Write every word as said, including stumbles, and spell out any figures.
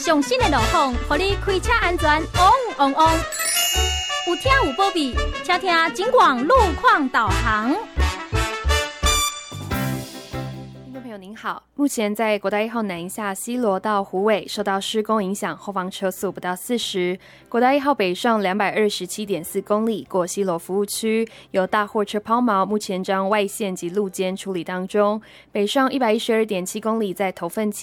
上新的路况，让你开车安全旺旺旺。有听有保庇，请听警广路况导航。 听众朋友您好，目前在国道一号南一下西螺到虎尾受到施工影响，后方车速不到四十。国道一号北上两百二十七点四公里过西螺服务区，有大货车抛锚，目前将外线及路肩处理当中。北上一百一十二点七公里在头份